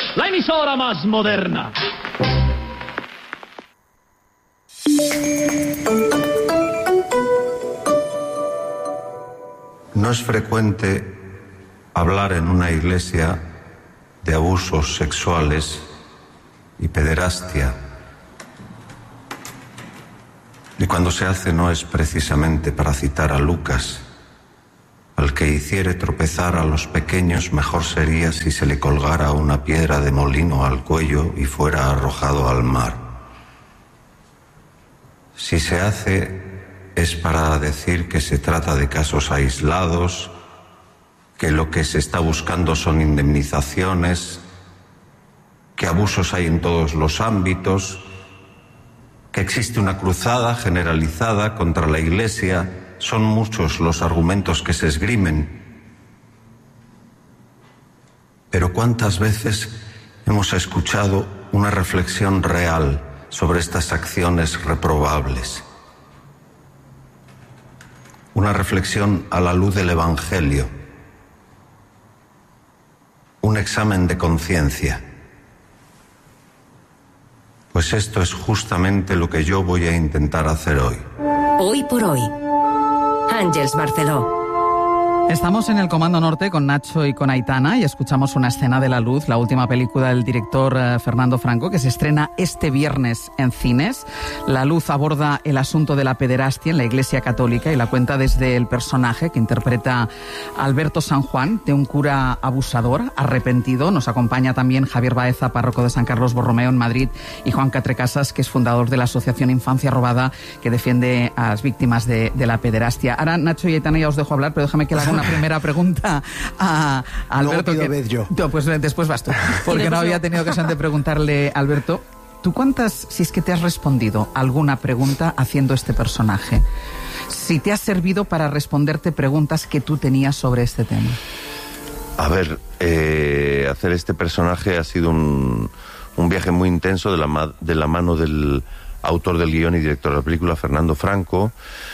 la emisora más moderna. No es frecuente hablar en una iglesia de abusos sexuales y pederastia. Y cuando se hace no es precisamente para citar a Lucas: al que hiciere tropezar a los pequeños, mejor sería si se le colgara una piedra de molino al cuello y fuera arrojado al mar. Si se hace es para decir que se trata de casos aislados, que lo que se está buscando son indemnizaciones, que abusos hay en todos los ámbitos, que existe una cruzada generalizada contra la Iglesia. Son muchos los argumentos que se esgrimen. Pero ¿cuántas veces hemos escuchado una reflexión real sobre estas acciones reprobables? Una reflexión a la luz del Evangelio. Un examen de conciencia. Pues esto es justamente lo que yo voy a intentar hacer hoy. Hoy por hoy. Àngels Barceló. Estamos en el Comando Norte con Nacho y con Aitana y escuchamos Una escena de la luz, la última película del director Fernando Franco, que se estrena este viernes en cines. La Luz aborda el asunto de la pederastia en la Iglesia Católica y la cuenta desde el personaje que interpreta Alberto San Juan, de un cura abusador, arrepentido. Nos acompaña también Javier Baeza, párroco de San Carlos Borromeo en Madrid, y Juan Catrecasas, que es fundador de la Asociación Infancia Robada, que defiende a las víctimas de la pederastia. Ahora, Nacho y Aitana, ya os dejo hablar, pero déjame que le haga una primera pregunta a Alberto. Luego pido vez yo. Pues después vas tú, porque no había tenido ocasión de preguntarle, Alberto, ¿tú cuántas, si es que te has respondido alguna pregunta haciendo este personaje? Si te ha servido para responderte preguntas que tú tenías sobre este tema. A ver, hacer este personaje ha sido un viaje muy intenso de la mano del autor del guión y director de la película, Fernando Franco,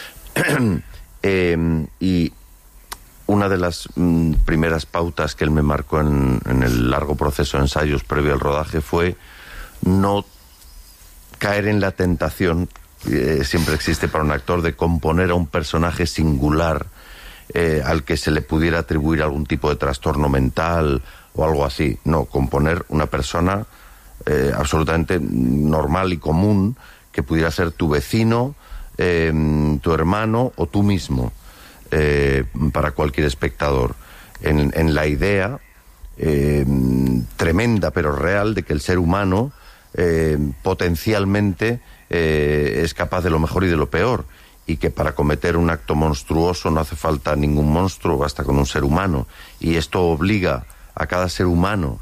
y una de las primeras pautas que él me marcó en el largo proceso de ensayos previo al rodaje fue no caer en la tentación, siempre existe para un actor, de componer a un personaje singular al que se le pudiera atribuir algún tipo de trastorno mental o algo así. No, componer una persona absolutamente normal y común, que pudiera ser tu vecino, tu hermano o tú mismo. Para cualquier espectador, en la idea tremenda pero real de que el ser humano potencialmente es capaz de lo mejor y de lo peor, y que para cometer un acto monstruoso no hace falta ningún monstruo, basta con un ser humano, y esto obliga a cada ser humano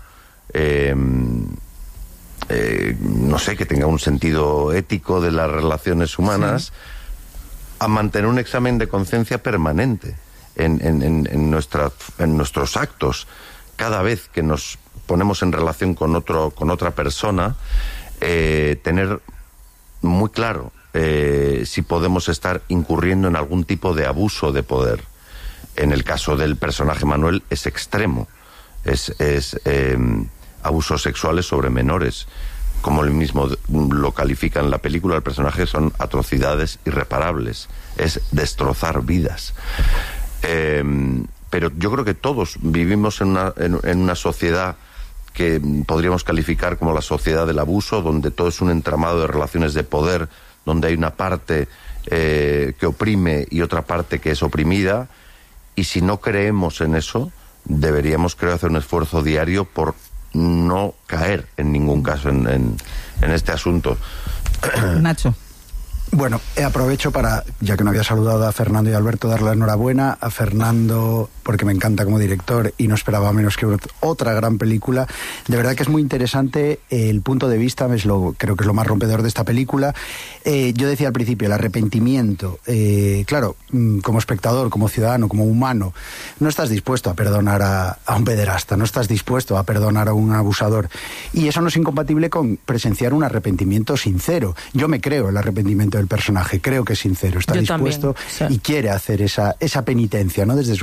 no sé, que tenga un sentido ético de las relaciones humanas, sí, a mantener un examen de conciencia permanente en nuestros actos. Cada vez que nos ponemos en relación con otra persona, tener muy claro si podemos estar incurriendo en algún tipo de abuso de poder. En el caso del personaje Manuel es extremo, es abusos sexuales sobre menores. Como él mismo lo califica en la película, el personaje son atrocidades irreparables, es destrozar vidas. Pero yo creo que todos vivimos en una sociedad que podríamos calificar como la sociedad del abuso, donde todo es un entramado de relaciones de poder, donde hay una parte que oprime y otra parte que es oprimida, y si no creemos en eso, deberíamos, creo, hacer un esfuerzo diario por no caer en ningún caso en este asunto. Nacho. Bueno, aprovecho para, ya que no había saludado a Fernando y a Alberto, darle la enhorabuena a Fernando, porque me encanta como director y no esperaba menos que otra gran película. De verdad que es muy interesante el punto de vista, creo que es lo más rompedor de esta película. Yo decía al principio, el arrepentimiento. Claro, como espectador, como ciudadano, como humano, no estás dispuesto a perdonar a un pederasta, no estás dispuesto a perdonar a un abusador. Y eso no es incompatible con presenciar un arrepentimiento sincero. Yo me creo el arrepentimiento del personaje, creo que es sincero, está dispuesto y quiere hacer esa penitencia, ¿no?, desde su punto de vista.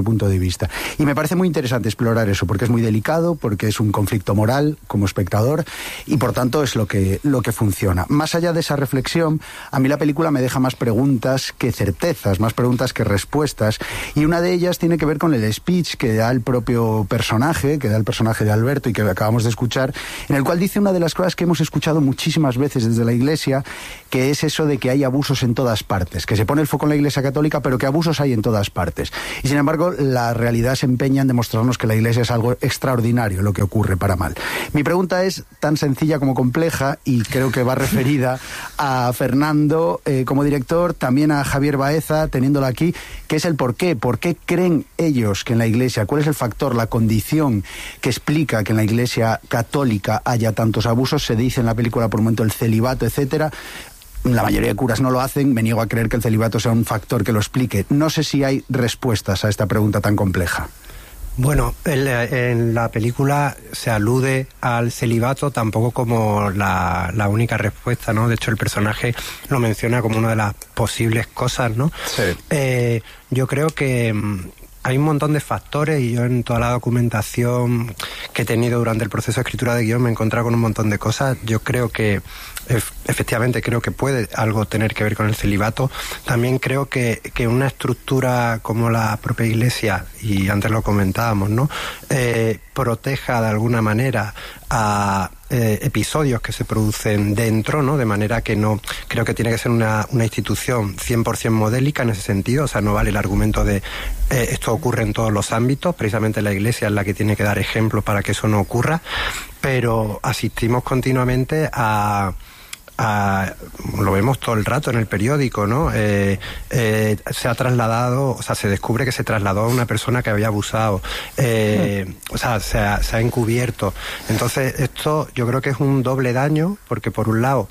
vista. Y me parece muy interesante explorar eso, porque es muy delicado, porque es un conflicto moral como espectador, y por tanto es lo que funciona. Más allá de esa reflexión, a mí la película me deja más preguntas que certezas, más preguntas que respuestas, y una de ellas tiene que ver con el speech que da el propio personaje, que da el personaje de Alberto y que acabamos de escuchar, en el cual dice una de las cosas que hemos escuchado muchísimas veces desde la Iglesia, que es eso de que hay abusos en todas partes, que se pone el foco en la Iglesia católica, pero que abusos hay en todas partes. Y sin embargo, la realidad se empeña en demostrarnos que la Iglesia es algo extraordinario lo que ocurre para mal. Mi pregunta es tan sencilla como compleja, y creo que va referida a Fernando como director, también a Javier Baeza, teniéndolo aquí, que es el por qué. ¿Por qué creen ellos que en la Iglesia, cuál es el factor, la condición que explica que en la Iglesia católica haya tantos abusos? Se dice en la película por un momento el celibato, etcétera. La mayoría de curas no lo hacen, me niego a creer que el celibato sea un factor que lo explique. No sé si hay respuestas a esta pregunta tan compleja. Bueno, en la película se alude al celibato tampoco como la única respuesta, ¿no? De hecho, el personaje lo menciona como una de las posibles cosas, ¿no? Sí. Yo creo que hay un montón de factores, y yo en toda la documentación que he tenido durante el proceso de escritura de guión me he encontrado con un montón de cosas. Yo creo que efectivamente creo que puede algo tener que ver con el celibato. También creo que una estructura como la propia Iglesia, y antes lo comentábamos, ¿no? Proteja de alguna manera a episodios que se producen dentro, ¿no? De manera que no creo que tiene que ser una institución 100% modélica en ese sentido. O sea, no vale el argumento de esto ocurre en todos los ámbitos. Precisamente la Iglesia es la que tiene que dar ejemplo para que eso no ocurra, pero asistimos continuamente lo vemos todo el rato en el periódico, ¿no? Se ha trasladado, o sea, se descubre que se trasladó a una persona que había abusado, o sea, se ha encubierto. Entonces, esto yo creo que es un doble daño, porque por un lado,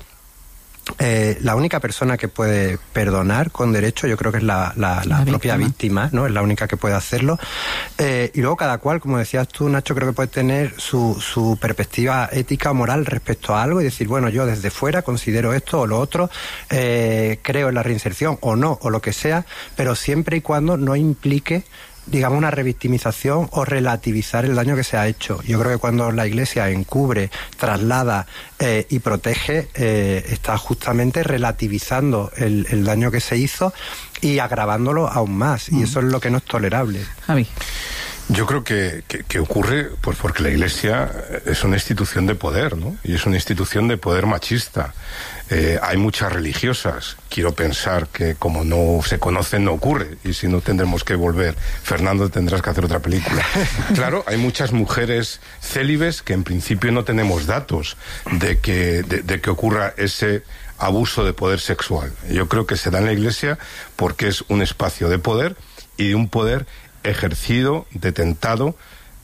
la única persona que puede perdonar con derecho, yo creo que es la propia víctima, ¿no? Es la única que puede hacerlo. Y luego cada cual, como decías tú, Nacho, creo que puede tener su perspectiva ética o moral respecto a algo y decir, bueno, yo desde fuera considero esto o lo otro, creo en la reinserción o no, o lo que sea, pero siempre y cuando no implique, digamos, una revictimización o relativizar el daño que se ha hecho. Yo creo que cuando la Iglesia encubre, traslada y protege, está justamente relativizando el daño que se hizo y agravándolo aún más. Y eso es lo que no es tolerable. Javi. Yo creo que ocurre pues porque la Iglesia es una institución de poder, ¿no? Y es una institución de poder machista. Hay muchas religiosas. Quiero pensar que como no se conocen no ocurre, y si no tendremos que volver. Fernando, tendrás que hacer otra película. Claro, hay muchas mujeres célibes que en principio no tenemos datos de que ocurra ese abuso de poder sexual. Yo creo que se da en la Iglesia porque es un espacio de poder, y de un poder ejercido, detentado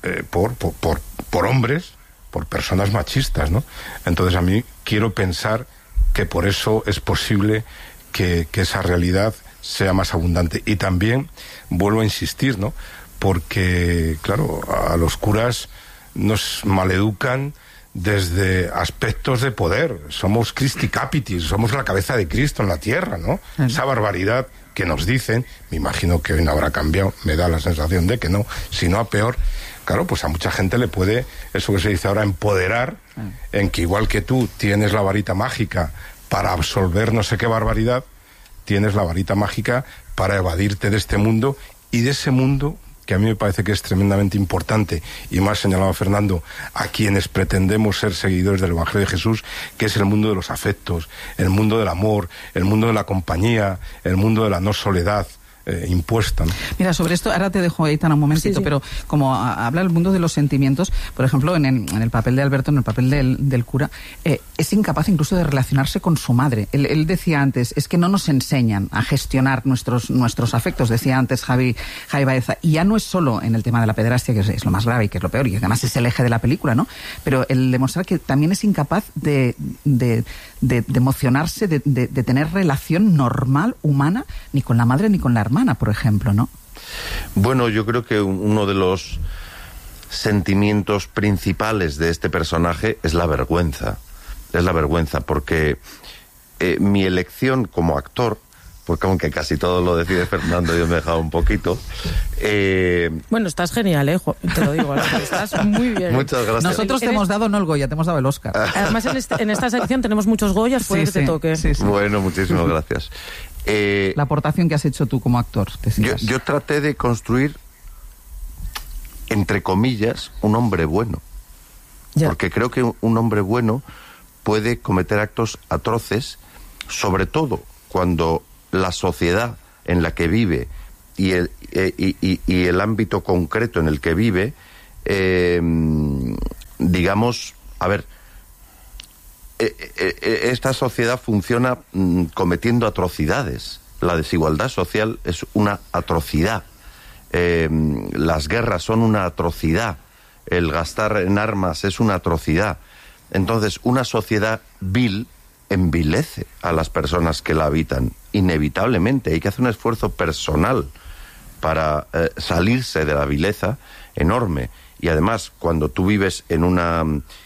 por hombres, por personas machistas, ¿no? Entonces a mí quiero pensar que por eso es posible que esa realidad sea más abundante. Y también vuelvo a insistir, ¿no? Porque, claro, a los curas nos maleducan desde aspectos de poder. Somos Christi Capitis, somos la cabeza de Cristo en la tierra, ¿no? Esa barbaridad que nos dicen, me imagino que hoy no habrá cambiado, me da la sensación de que no, sino a peor. Claro, pues a mucha gente le puede, eso que se dice ahora, empoderar, en que igual que tú tienes la varita mágica para absolver no sé qué barbaridad, tienes la varita mágica para evadirte de este mundo, y de ese mundo que a mí me parece que es tremendamente importante, y más señalaba Fernando, a quienes pretendemos ser seguidores del Evangelio de Jesús, que es el mundo de los afectos, el mundo del amor, el mundo de la compañía, el mundo de la no soledad impuesta, ¿no? Mira, sobre esto, ahora te dejo, Aitana, un momentito, sí. Pero como habla el mundo de los sentimientos, por ejemplo, en el papel de Alberto, en el papel del cura, es incapaz incluso de relacionarse con su madre. Él decía antes, es que no nos enseñan a gestionar nuestros afectos, decía antes Javi Baeza, y ya no es solo en el tema de la pederastia, que es lo más grave y que es lo peor, y que además es el eje de la película, ¿no? Pero el demostrar que también es incapaz de emocionarse, de tener relación normal, humana, ni con la madre ni con la hermana, por ejemplo, ¿no? Bueno, yo creo que uno de los sentimientos principales de este personaje es la vergüenza. Es la vergüenza, porque mi elección como actor porque aunque casi todo lo decide Fernando, yo me he dejado un poquito. Bueno, estás genial, te lo digo, estás muy bien. Muchas gracias. Nosotros te hemos dado no el Goya, te hemos dado el Oscar. Además, en esta sección tenemos muchos Goyas, puede que te toque. Sí. Bueno, muchísimas gracias. La aportación que has hecho tú como actor. Yo traté de construir, entre comillas, un hombre bueno. Ya. Porque creo que un hombre bueno puede cometer actos atroces, sobre todo cuando la sociedad en la que vive y el ámbito concreto en el que vive, digamos, a ver, esta sociedad funciona cometiendo atrocidades. La desigualdad social es una atrocidad. Las guerras son una atrocidad. El gastar en armas es una atrocidad. Entonces, una sociedad vil envilece a las personas que la habitan, inevitablemente. Hay que hacer un esfuerzo personal para salirse de la vileza enorme. Y además, cuando tú vives en una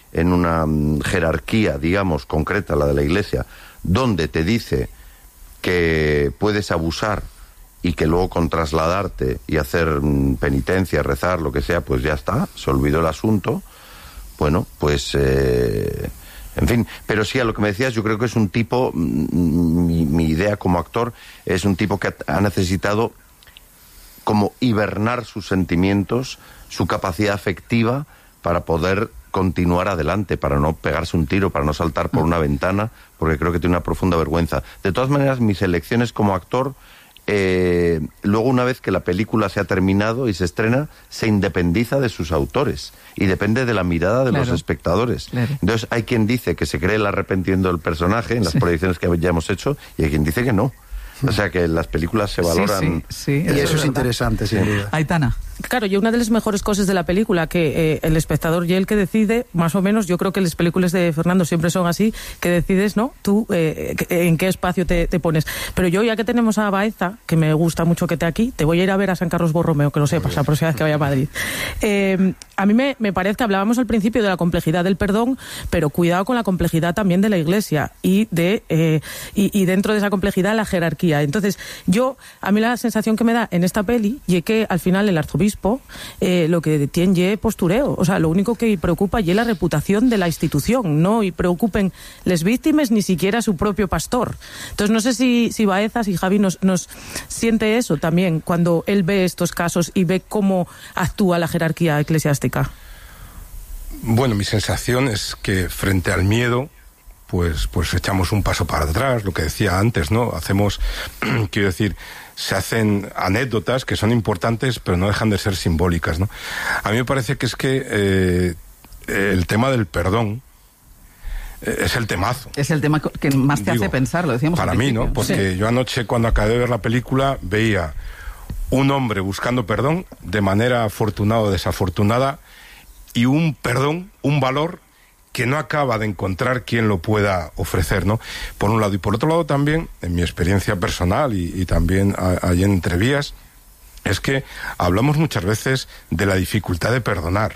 jerarquía, digamos, concreta, la de la Iglesia, donde te dice que puedes abusar y que luego con trasladarte y hacer penitencia, rezar, lo que sea, pues ya está, se olvidó el asunto. Bueno, pues en fin, pero sí, a lo que me decías, yo creo que es un tipo, mi idea como actor, es un tipo que ha necesitado como hibernar sus sentimientos, su capacidad afectiva, para poder continuar adelante, para no pegarse un tiro, para no saltar por una ventana, porque creo que tiene una profunda vergüenza. De todas maneras, mis elecciones como actor, luego, una vez que la película se ha terminado y se estrena, se independiza de sus autores y depende de la mirada de los espectadores. Entonces, hay quien dice que se cree el arrepentimiento del personaje en las proyecciones que ya hemos hecho, y hay quien dice que no. O sea, que las películas se valoran. Sí, y eso es interesante, sin duda. Aitana. Claro, y una de las mejores cosas de la película, que el espectador y el que decide, más o menos, yo creo que las películas de Fernando siempre son así, que decides, ¿no? Tú en qué espacio te pones. Pero yo, ya que tenemos a Baeza, que me gusta mucho que esté aquí, te voy a ir a ver a San Carlos Borromeo, que lo sepas, la próxima vez que vaya a Madrid. A mí me parece que hablábamos al principio de la complejidad del perdón, pero cuidado con la complejidad también de la Iglesia y dentro de esa complejidad la jerarquía. Entonces, a mí la sensación que me da en esta peli y es que al final el arzobispo lo que tiene es postureo. O sea, lo único que preocupa es la reputación de la institución, no y preocupen las víctimas ni siquiera su propio pastor. Entonces, no sé si Baeza, si Javi nos siente eso también cuando él ve estos casos y ve cómo actúa la jerarquía eclesiástica. Bueno, mi sensación es que frente al miedo, pues echamos un paso para atrás, lo que decía antes, ¿no? Quiero decir, se hacen anécdotas que son importantes, pero no dejan de ser simbólicas, ¿no? A mí me parece que es que el tema del perdón es el temazo. Es el tema que más te hace pensar, lo decíamos para mí, ¿no? Porque yo anoche, cuando acabé de ver la película, veía un hombre buscando perdón de manera afortunada o desafortunada, y un perdón, un valor que no acaba de encontrar quien lo pueda ofrecer, ¿no? Por un lado. Y por otro lado también, en mi experiencia personal y también allí en Entrevías, es que hablamos muchas veces de la dificultad de perdonar.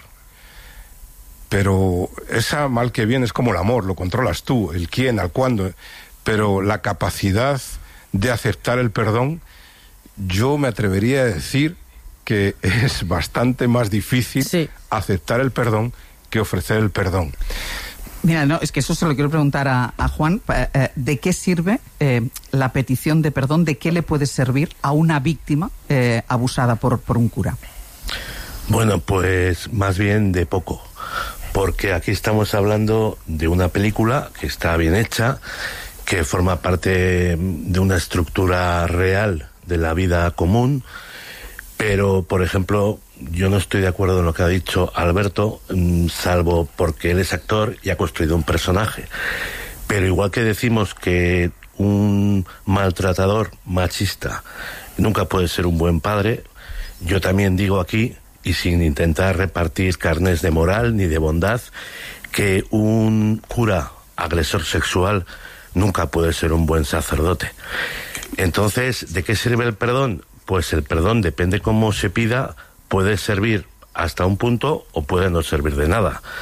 Pero esa mal que viene es como el amor, lo controlas tú, el quién, al cuándo. Pero la capacidad de aceptar el perdón, yo me atrevería a decir que es bastante más difícil aceptar el perdón que ofrecer el perdón. Mira, no, es que eso se lo quiero preguntar a Juan. ¿De qué sirve la petición de perdón? ¿De qué le puede servir a una víctima abusada por un cura? Bueno, pues más bien de poco. Porque aquí estamos hablando de una película que está bien hecha, que forma parte de una estructura real de la vida común, pero, por ejemplo, yo no estoy de acuerdo en lo que ha dicho Alberto, salvo porque él es actor y ha construido un personaje. Pero igual que decimos que un maltratador machista nunca puede ser un buen padre, yo también digo aquí, y sin intentar repartir carnés de moral ni de bondad, que un cura agresor sexual nunca puede ser un buen sacerdote. Entonces, ¿de qué sirve el perdón? Pues el perdón, depende cómo se pida, puede servir hasta un punto o puede no servir de nada.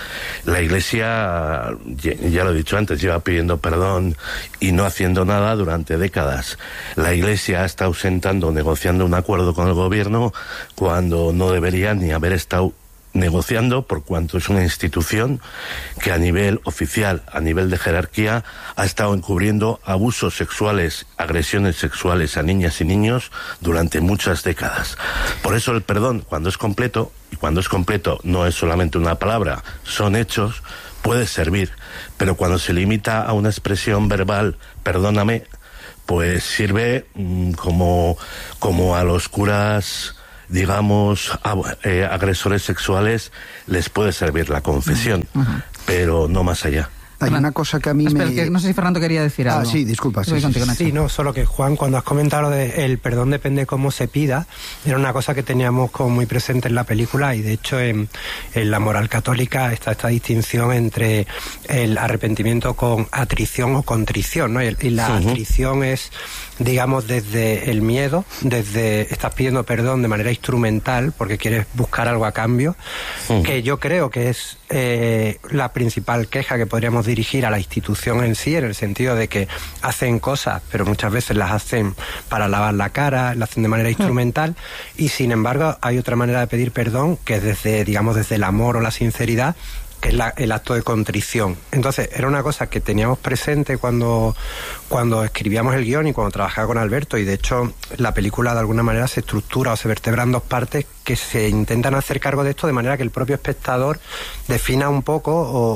La Iglesia, ya lo he dicho antes, lleva pidiendo perdón y no haciendo nada durante décadas. La Iglesia está ausentando, negociando un acuerdo con el gobierno cuando no debería ni haber estado negociando, por cuanto es una institución que a nivel oficial, a nivel de jerarquía, ha estado encubriendo abusos sexuales, agresiones sexuales a niñas y niños durante muchas décadas. Por eso el perdón, cuando es completo, y cuando es completo no es solamente una palabra, son hechos, puede servir, pero cuando se limita a una expresión verbal, perdóname, pues sirve como a los curas, digamos, agresores sexuales, les puede servir la confesión, pero no más allá. Hay una cosa que a mí que no sé si Fernando quería decir algo. Sí, disculpa. Sí, no, solo que Juan, cuando has comentado lo de el perdón depende cómo se pida, era una cosa que teníamos como muy presente en la película, y de hecho en la moral católica está esta distinción entre el arrepentimiento con atrición o contrición, ¿no? Y la atrición es, digamos, desde el miedo, desde estás pidiendo perdón de manera instrumental porque quieres buscar algo a cambio, que yo creo que es la principal queja que podríamos dirigir a la institución en sí, en el sentido de que hacen cosas, pero muchas veces las hacen para lavar la cara, las hacen de manera instrumental, y sin embargo hay otra manera de pedir perdón que es desde, digamos, desde el amor o la sinceridad, que es el acto de contrición. Entonces, era una cosa que teníamos presente cuando escribíamos el guión y cuando trabajaba con Alberto, y de hecho la película de alguna manera se estructura o se vertebra en dos partes que se intentan hacer cargo de esto de manera que el propio espectador defina un poco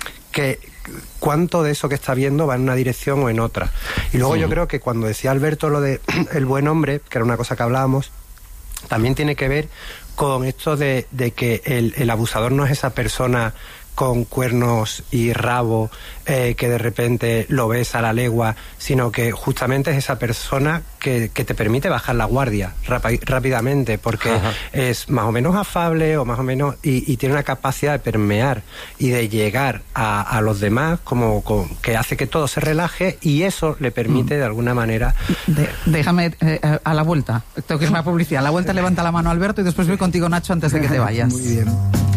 cuánto de eso que está viendo va en una dirección o en otra. Y luego yo creo que cuando decía Alberto lo de el buen hombre, que era una cosa que hablábamos, también tiene que ver con esto de que el abusador no es esa persona con cuernos y rabo que de repente lo ves a la legua, sino que justamente es esa persona que te permite bajar la guardia rápidamente, porque es más o menos afable o más o menos y tiene una capacidad de permear y de llegar a los demás que hace que todo se relaje, y eso le permite de alguna manera... Déjame a la vuelta, tengo que irme a publicidad. A la vuelta levanta la mano Alberto y después voy contigo, Nacho, antes de que te vayas. Muy bien.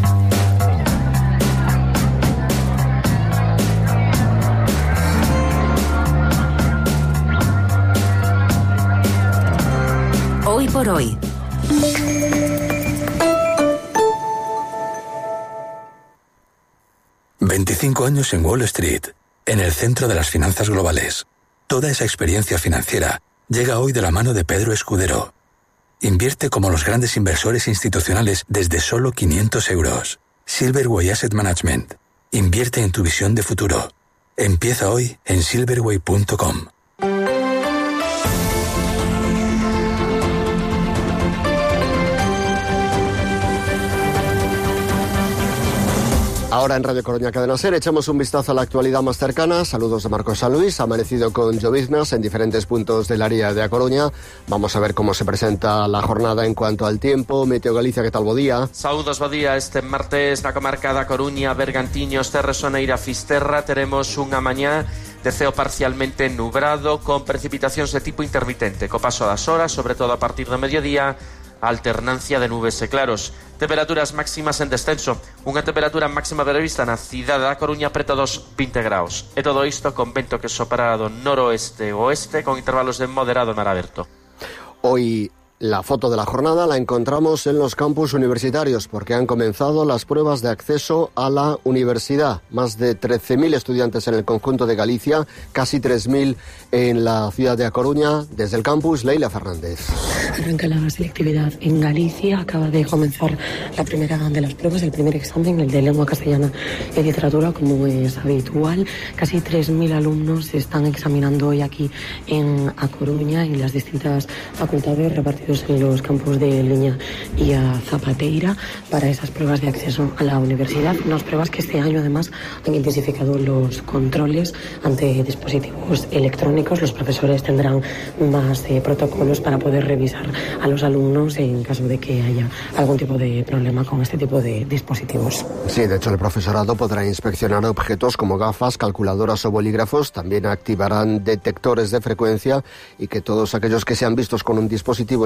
Hoy por hoy. ...25 años en Wall Street, en el centro de las finanzas globales. Toda esa experiencia financiera llega hoy de la mano de Pedro Escudero. Invierte como los grandes inversores institucionales desde solo 500 euros. Silverway Asset Management. Invierte en tu visión de futuro. Empieza hoy en silverway.com. Ahora en Radio Coruña Cadena SER echamos un vistazo a la actualidad más cercana. Saludos de Marcos San Luis, amanecido con lloviznas en diferentes puntos del área de A Coruña. Vamos a ver cómo se presenta la jornada en cuanto al tiempo. Meteo Galicia, que tal bo día? Saúdos, bo día. Este martes na comarca da Coruña, Bergantiños, Terres, Soneira, Fisterra teremos unha mañá de ceo parcialmente nubrado con precipitacións de tipo intermitente. Co paso das horas, sobre todo a partir do mediodía, alternancia de nubes e claros. Temperaturas máximas en descenso. Unha temperatura máxima prevista na cidade da Coruña preto dos 20 graus. E todo isto con vento que soprará do noroeste o oeste con intervalos de moderado mar aberto. Hoy la foto de la jornada la encontramos en los campus universitarios porque han comenzado las pruebas de acceso a la universidad. Más de 13.000 estudiantes en el conjunto de Galicia, casi 3.000 en la ciudad de A Coruña. Desde el campus, Leila Fernández. Arranca la selectividad en Galicia, acaba de comenzar la primera de las pruebas, el primer examen, el de lengua castellana y literatura, como es habitual. Casi 3.000 alumnos se están examinando hoy aquí en A Coruña, en las distintas facultades repartidos en los campus de Liña y a Zapateira para esas pruebas de acceso a la universidad. Unas pruebas que este año además han intensificado los controles ante dispositivos electrónicos. Los profesores tendrán más protocolos para poder revisar a los alumnos en caso de que haya algún tipo de problema con este tipo de dispositivos. Sí, de hecho el profesorado podrá inspeccionar objetos como gafas, calculadoras o bolígrafos. También activarán detectores de frecuencia y que todos aquellos que sean vistos con un dispositivo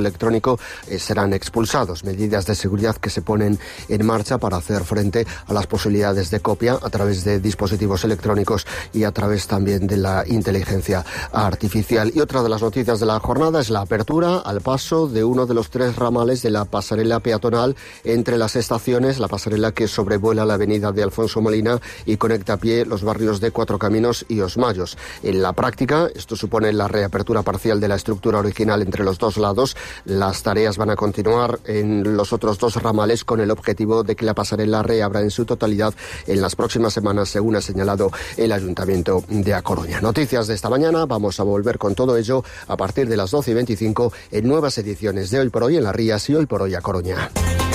electrónico serán expulsados. Medidas de seguridad que se ponen en marcha para hacer frente a las posibilidades de copia a través de dispositivos electrónicos y a través también de la inteligencia artificial. Y otra de las noticias de la jornada es la apertura al paso de uno de los 3 ramales de la pasarela peatonal entre las estaciones, la pasarela que sobrevuela la avenida de Alfonso Molina y conecta a pie los barrios de Cuatro Caminos y Osmayos. En la práctica, esto supone la reapertura parcial de la estructura original entre los dos lados. Las tareas van a continuar en los otros 2 ramales con el objetivo de que la pasarela reabra en su totalidad en las próximas semanas, según ha señalado el Ayuntamiento de A Coruña. Noticias de esta mañana, vamos a volver con todo ello a partir de las 12:25 en nuevas ediciones de Hoy por Hoy en Las Rías y Hoy por Hoy A Coruña.